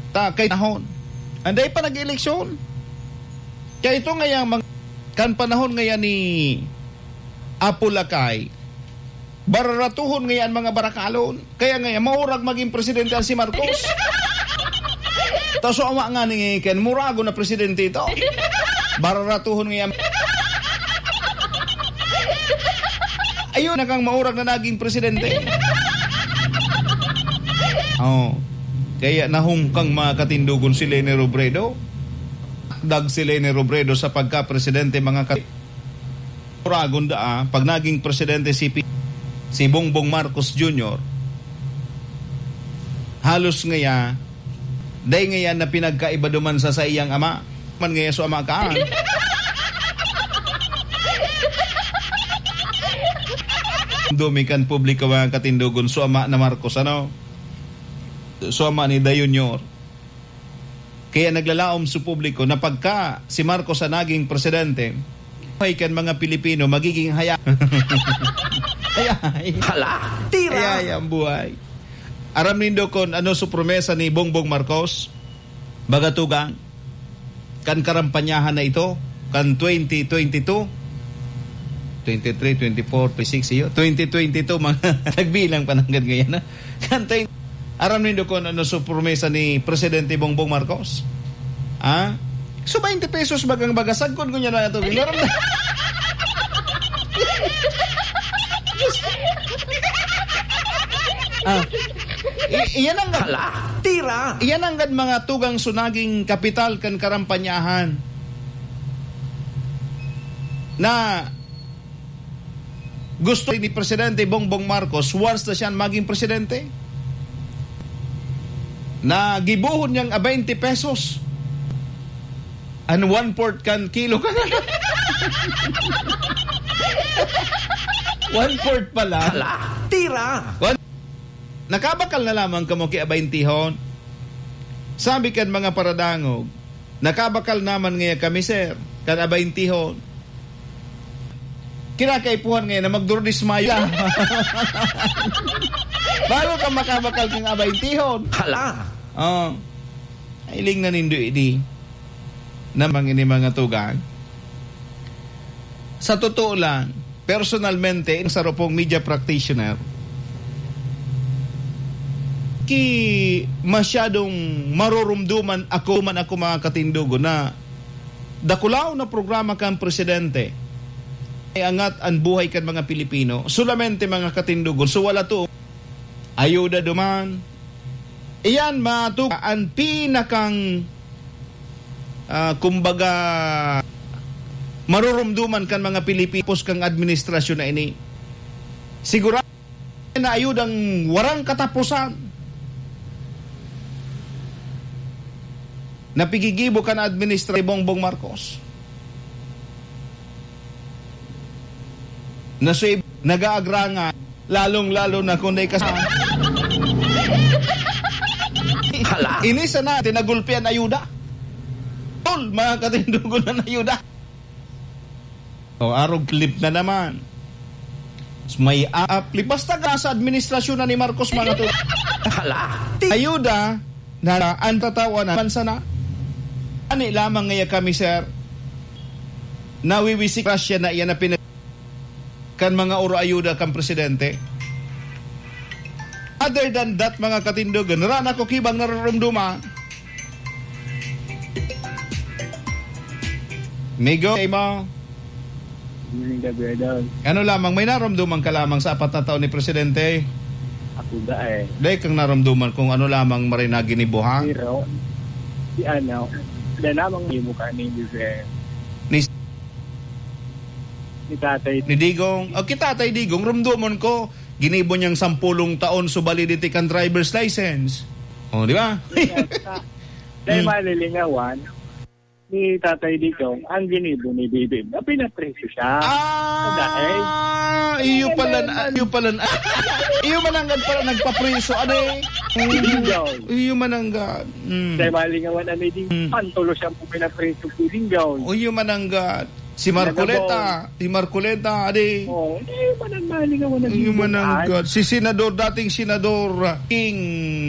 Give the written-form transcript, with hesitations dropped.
kay nahon. Anday pa nag-eleksyon. Kaya ito ngayang kan panahon ngayon ni Apulakay, bararatuhon ngayon mga barakalon. Kaya ngayon, maurag maging presidente si Marcos. Tapos ama nga ni Ken Murago na presidente ito. Bararatuhon ngayon. Ayun na kang maurag na naging presidente. Kaya nahungkang mga katindugon si Leni Robredo. Dag si Leni Robredo sa pagka-presidente mga Muragon pag naging presidente si Bongbong Marcos Jr. Halos ngaya day ngayan na pinagkaiba duman sa iyang ama. Man ngaya so ama kaan. Dumikan publiko mga katindugon so ama na Marcos so ama ni Junior. Kaya naglalaom sa publiko na pagka si Marcos ang naging presidente, ay kan mga Pilipino magiging haya. Tira ang buhay. Aram nindo kon ano sa promesa ni Bongbong Marcos, bagatugang kan karampanyahan na ito, kan 2022, 23, 24, 26 iyo, 2022 mga nagbilang pa ng ganyan na. Kan aram nindo kon ano sa promesa ni Presidente Bongbong Marcos. So 20 pesos bagang bagasag kon kunya na ito. Ginaram na. Iyan ang tira. Iyan ang mga tugang sunaging kapital kan karampanyahan na gusto ni Presidente Bongbong Marcos once na siya maging presidente na gibuhon niyang 20 pesos and 1/4 kan kilo ka na. 1/4 pala. Tira. Nakabakal na lamang kamo kay 20 hon. Sabi kan mga paradangog, nakabakal naman ngayon kami sir, kan 20 hon. Kinakaipuhan ngayon na magdurdismayo. Bago ka makabakal kang 20 hon. Ailing na nindo idi namang ini mga tugang. Sa totoo lang, personalmente, sa ropong media practitioner, masyadong marurumduman ako mga katindugo na dakulaw na programa kang presidente ay angat ang buhay kan mga Pilipino. Solamente mga katindugo. So wala to ayuda duman. Iyan matuga ang pinakang kumbaga marurumduman kan mga Pilipipos kang administrasyon na ini. Siguro na ayudang warang katapusan. Napigigibo ka na administrasyon Bongbong Marcos. Nag-aagranga lalong-lalo na kung di kasama. Inisa na, tinagulpian ayuda. Tol, mga katindugo na ayuda. Arog clip na naman. May apli. Basta sa administrasyon na ni Marcos mga tol. Ayuda na antatawa na mansa na. Ani lamang ngaya kami sir nawiwisik Russia na iyan na kan mga oro ayuda kang presidente. Other than that mga katindugan, rana ko kibang nararumduma. Migo, mo. Ano lamang, may naramduman ka lamang sa 4 na taon ni presidente? Ako da Dahil kang naramduman kung ano lamang marinagi ni Buhang? Pero, si ano, na namang yung mukha ni Tatay. Ni Digong. Tatay Digong, ramduman ko, ginibo niyang 10 taon so validity kan driver's license. Di ba? Dahil malilingawan, ni Tatay Digong, ang ginibo ni Bibim, na pinapreso siya. Iyo pala. Iyo mananggad pala nagpapreso. Iyo mananggad. Dahil malingawan na ni Digong, pantulo siyang pinapreso si Digong. Iyo mananggad. Si Marcoleta, ade. Iyo mananggad. Si dating Senador King